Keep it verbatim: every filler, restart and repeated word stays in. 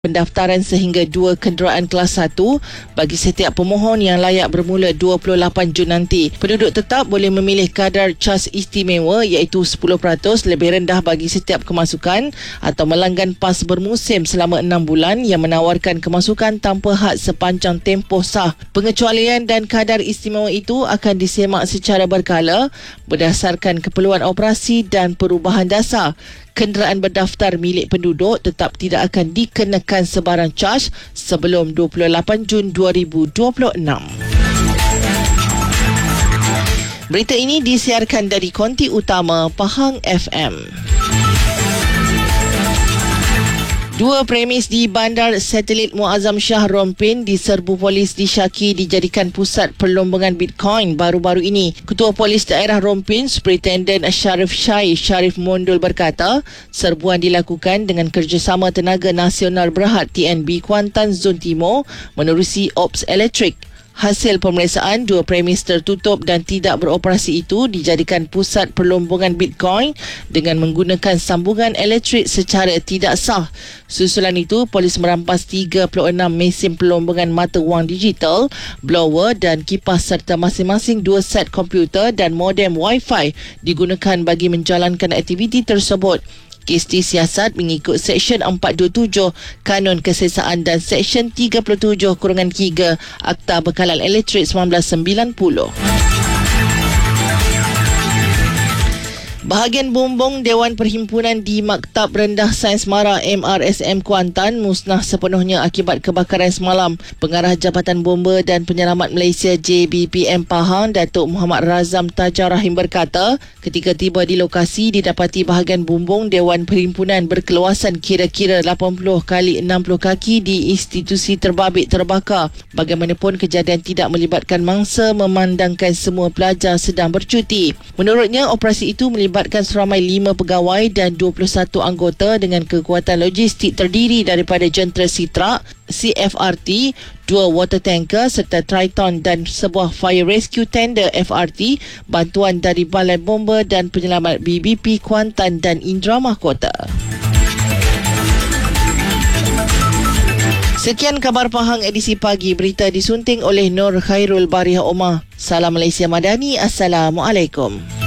pendaftaran sehingga dua kenderaan kelas satu bagi setiap pemohon yang layak bermula dua puluh lapan Jun nanti. Penduduk tetap boleh memilih kadar cas istimewa iaitu sepuluh peratus lebih rendah bagi setiap kemasukan atau melanggan pas bermusim selama enam bulan yang menawarkan kemasukan tanpa had sepanjang tempoh sah. Pengecualian dan kadar istimewa itu akan disemak secara berkala berdasarkan keperluan operasi dan perubahan dasar. Kenderaan berdaftar milik penduduk tetap tidak akan dikenakan sebarang caj sebelum dua puluh lapan Jun dua ribu dua puluh enam. Berita ini disiarkan dari konti utama Pahang F M. Dua premis di Bandar Satelit Muazzam Shah Rompin diserbu polis disyaki dijadikan pusat perlombongan Bitcoin baru-baru ini. Ketua Polis Daerah Rompin, Superintendent Sharif Syai Sharif Mondul berkata, serbuan dilakukan dengan kerjasama Tenaga Nasional Berhad T N B Kuantan Zon Timur menerusi Ops Elektrik. Hasil pemeriksaan, dua premis tertutup dan tidak beroperasi itu dijadikan pusat perlombongan Bitcoin dengan menggunakan sambungan elektrik secara tidak sah. Susulan itu, polis merampas tiga puluh enam mesin perlombongan mata wang digital, blower dan kipas serta masing-masing dua set komputer dan modem Wi-Fi digunakan bagi menjalankan aktiviti tersebut. Kes disiasat mengikut Seksyen empat dua tujuh Kanun Kesesaan dan Seksyen tiga puluh tujuh Kurungan tiga Akta Bekalan Elektrik seribu sembilan ratus sembilan puluh. Bahagian bumbung Dewan Perhimpunan di Maktab Rendah Sains Mara M R S M Kuantan musnah sepenuhnya akibat kebakaran semalam. Pengarah Jabatan Bomba dan Penyelamat Malaysia J B P M Pahang, Datuk Muhammad Razam Tajar Rahim berkata, ketika tiba di lokasi didapati bahagian bumbung Dewan Perhimpunan berkeluasan kira-kira lapan puluh kali enam puluh kaki di institusi terbabit terbakar. Bagaimanapun kejadian tidak melibatkan mangsa memandangkan semua pelajar sedang bercuti. Menurutnya, operasi itu melibatkan melibatkan seramai lima pegawai dan dua puluh satu anggota dengan kekuatan logistik terdiri daripada jentera Sitrak, C F R T, dua water tanker serta Triton dan sebuah fire rescue tender F R T, bantuan dari Balai Bomba dan Penyelamat B B P Kuantan dan Indra Mahkota. Sekian khabar Pahang edisi pagi. Berita disunting oleh Nur Khairul Bariah Omar. Salam Malaysia Madani. Assalamualaikum.